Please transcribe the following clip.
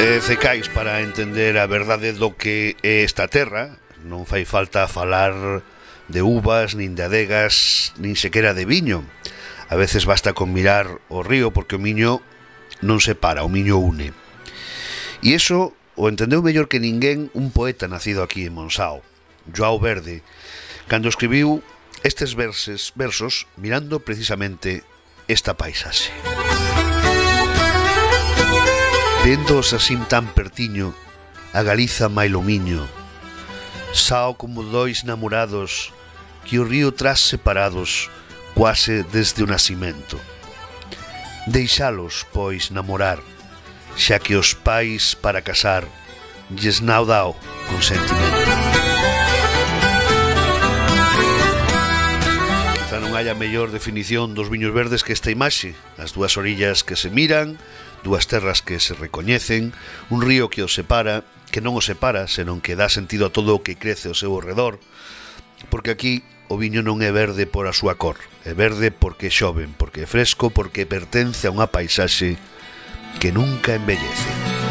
Cecais para entender a verdade do que é esta terra. Non fai falta falar de uvas, nin de adegas, nin sequera de viño. A veces basta con mirar o río, porque o miño non separa, o miño une. E iso o entendeu mellor que ninguén un poeta nacido aquí en Monsáu, Joao Verde, cando escribiu estes versos mirando precisamente esta paisaxe. Vendoos así tan pertiño, a Galiza mailo miño, sao como dois namorados que o río tras separados quase desde o nacimento. Deixalos, pois, namorar, xa que os pais para casar lles non dao consentimento. Quizá non haya mellor definición dos viños verdes que esta imaxe, as dúas orillas que se miran, dúas terras que se recoñecen, un río que os separa, que non os separa, senón que dá sentido a todo o que crece ao seu arredor, porque aquí o viño non é verde por a súa cor, é verde porque é xoven, porque é fresco, porque pertence a unha paisaxe que nunca envellece.